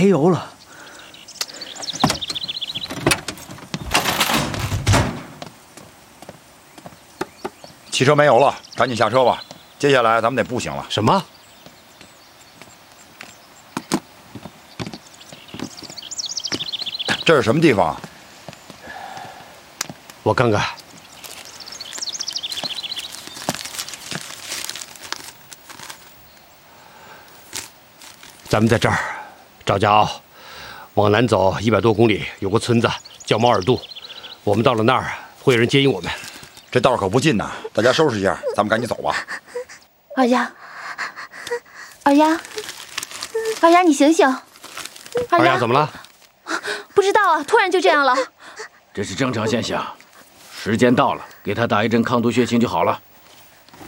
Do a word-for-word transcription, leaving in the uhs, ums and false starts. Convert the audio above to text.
没油了。 汽车没油了，赶紧下车吧。接下来咱们得步行了。 什么？ 这是什么地方？ 我看看。咱们在这儿，赵家傲，往南走一百多公里，有个村子叫毛尔渡。我们到了那儿，会有人接应我们。 这道可不近呐，大家收拾一下，咱们赶紧走吧。 二丫，二丫，二丫，你醒醒！ 二丫怎么了？ 不知道啊，突然就这样了。 这是正常现象，时间到了，给他打一针抗毒血清就好了。